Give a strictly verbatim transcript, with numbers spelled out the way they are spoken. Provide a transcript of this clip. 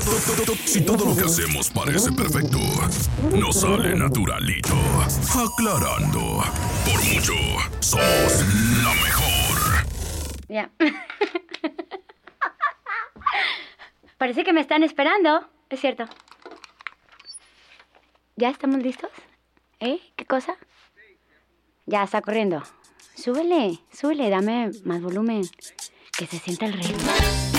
Si todo lo que hacemos parece perfecto, nos sale naturalito. Aclarando, por mucho, somos la mejor. Ya. Parece que me están esperando. Es cierto. ¿Ya estamos listos? ¿Eh? ¿Qué cosa? Ya está corriendo. Súbele, súbele, dame más volumen. Que se sienta el ritmo.